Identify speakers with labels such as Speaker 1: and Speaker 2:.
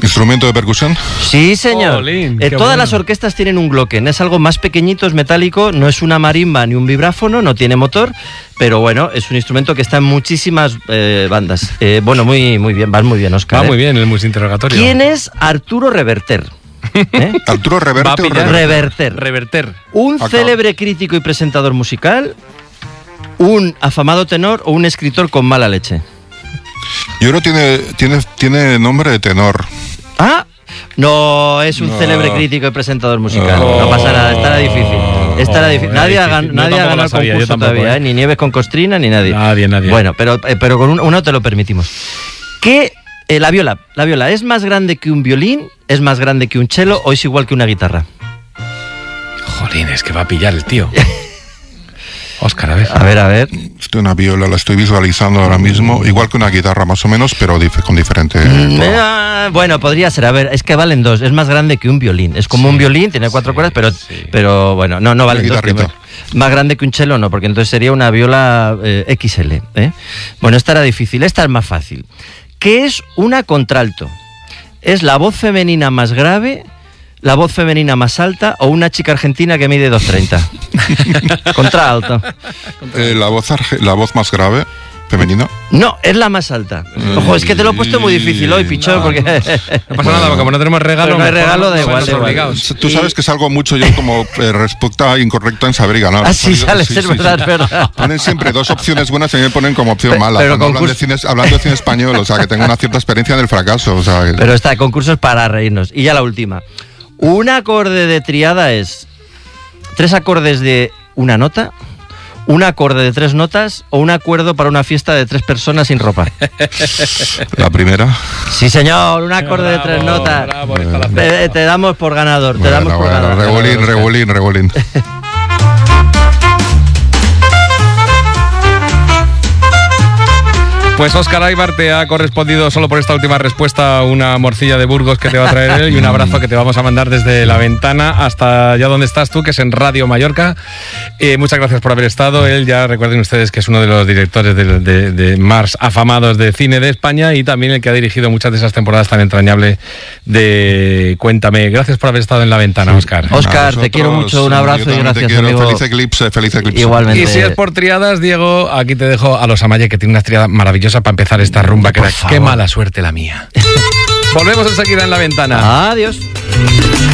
Speaker 1: ¿Instrumento de percusión?
Speaker 2: Sí, señor.
Speaker 3: Jolín,
Speaker 2: Todas
Speaker 3: bueno.
Speaker 2: las orquestas tienen un glocken. Es algo más pequeñito, es metálico, no es una marimba ni un vibráfono, no tiene motor, pero bueno, es un instrumento que está en muchísimas bandas. Bueno, muy bien, vas muy bien, Óscar.
Speaker 3: Va muy bien el multiinterrogatorio.
Speaker 2: ¿Quién es Arturo Reverter?
Speaker 1: ¿Arturo Reverte
Speaker 3: Va a
Speaker 1: o
Speaker 3: pillar.
Speaker 1: Reverte?
Speaker 2: Reverter.
Speaker 3: Reverter.
Speaker 2: ¿Un
Speaker 1: Acá.
Speaker 2: célebre crítico y presentador musical? ¿Un afamado tenor o un escritor con mala leche?
Speaker 1: Yo creo que tiene nombre de tenor.
Speaker 2: ¿Ah? No, es un
Speaker 1: No.
Speaker 2: célebre crítico y presentador musical.
Speaker 1: No.
Speaker 2: No pasa nada, estará difícil. Estará difícil. Nadie ha
Speaker 3: difícil. Yo
Speaker 2: nadie ha
Speaker 3: tampoco
Speaker 2: ganado
Speaker 3: la
Speaker 2: el
Speaker 3: sabía, yo
Speaker 2: concurso
Speaker 3: tampoco,
Speaker 2: todavía, ¿eh? Ni Nieves con Costrina, ni nadie.
Speaker 3: Nadie.
Speaker 2: Bueno, pero con uno te lo permitimos. ¿Qué? La viola, ¿es más grande que un violín? ¿Es más grande que un cello o es igual que una guitarra?
Speaker 3: Jolín, es que va a pillar el tío. Óscar, a ver.
Speaker 2: A ver.
Speaker 1: Una viola la estoy visualizando ahora mismo, igual que una guitarra más o menos, pero con diferente...
Speaker 2: Bueno, podría ser. A ver, es que valen dos. Es más grande que un violín. Es como un violín, tiene 4 cuerdas, pero bueno, no valen dos.
Speaker 1: guitarrita.
Speaker 2: Más grande que un cello no, porque entonces sería una viola XL. Bueno, esta era difícil. Esta es más fácil. ¿Qué es una contralto? ¿Es la voz femenina más grave, la voz femenina más alta o una chica argentina que mide 2,30? Contralto.
Speaker 1: La voz más grave, femenina.
Speaker 2: No, es la más alta. Ojo, es que te lo he puesto muy difícil hoy, pichón, porque...
Speaker 3: No pasa nada, porque como no tenemos regalo,
Speaker 2: Pero no hay
Speaker 3: mejor
Speaker 2: regalo, da
Speaker 3: nos
Speaker 2: igual,
Speaker 3: vemos
Speaker 2: da igual.
Speaker 3: obligados.
Speaker 1: Tú sabes que salgo mucho yo como respuesta incorrecta en saber y ganar.
Speaker 2: Así sales,
Speaker 1: Sí,
Speaker 2: es
Speaker 1: sí,
Speaker 2: verdad,
Speaker 1: sí.
Speaker 2: es verdad.
Speaker 1: Ponen siempre 2 opciones buenas y me ponen como opción mala.
Speaker 2: pero
Speaker 1: Cuando hablando de cine español, o sea, que tengo una cierta experiencia en el fracaso. O sea,
Speaker 2: Pero está, concursos para reírnos. Y ya la última. Un acorde de triada es 3 acordes de una nota, un acorde de 3 notas o un acuerdo para una fiesta de 3 personas sin ropa.
Speaker 1: la primera.
Speaker 2: Sí, señor, un acorde de 3 notas.
Speaker 3: Bravo, esta la acertaba.
Speaker 2: Te damos por ganador, te damos por ganador.
Speaker 1: Regulín.
Speaker 3: Pues Óscar Aybar te ha correspondido solo por esta última respuesta una morcilla de Burgos que te va a traer él y un abrazo que te vamos a mandar desde la ventana hasta allá donde estás tú, que es en Radio Mallorca. Muchas gracias por haber estado. Él, ya recuerden ustedes que es uno de los directores de más afamados de cine de España y también el que ha dirigido muchas de esas temporadas tan entrañables de Cuéntame. Gracias por haber estado en la ventana, Óscar.
Speaker 2: Óscar, te quiero mucho, un abrazo y gracias, amigo.
Speaker 1: Feliz eclipse.
Speaker 2: Igualmente.
Speaker 3: Y si es por triadas, Diego, aquí te dejo a los Amaye, que tiene una triada maravillosa para empezar esta rumba, que
Speaker 2: Por
Speaker 3: era
Speaker 2: favor.
Speaker 3: Qué mala suerte la mía. Volvemos enseguida en la ventana.
Speaker 2: Adiós.